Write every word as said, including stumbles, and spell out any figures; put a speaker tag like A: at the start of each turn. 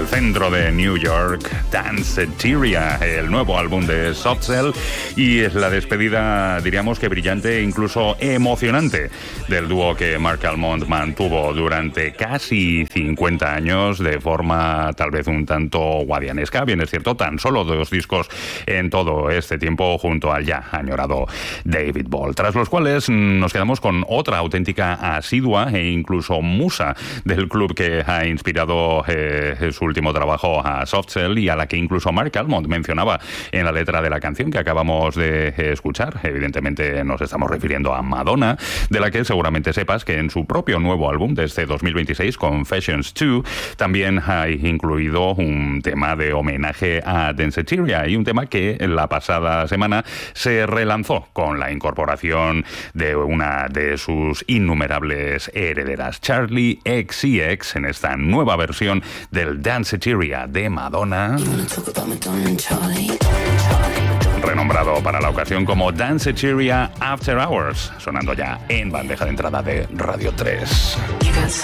A: el centro de New York, Danceteria, el nuevo álbum de Soft Cell, y es la despedida, diríamos que brillante e incluso emocionante del dúo que Mark Almond mantuvo durante casi cincuenta años de forma tal vez un tanto guadianesca. Bien es cierto, tan solo dos discos en todo este tiempo junto al ya añorado David Ball, tras los cuales nos quedamos con otra auténtica asidua e incluso musa del club que ha inspirado eh, su último trabajo a Soft Cell y a la que incluso Mark Almond mencionaba en la letra de la canción que acabamos de escuchar. Evidentemente nos estamos refiriendo a Madonna, de la que seguramente sepas que en su propio nuevo álbum de este dos mil veintiséis, Confessions dos, también ha incluido un tema de homenaje a Danceteria y un tema que la pasada semana se relanzó con la incorporación de una de sus innumerables herederas, Charli X C X, en esta nueva versión del Danceteria de Madonna, renombrado para la ocasión como Danceteria After Hours, sonando ya en bandeja de entrada de Radio tres.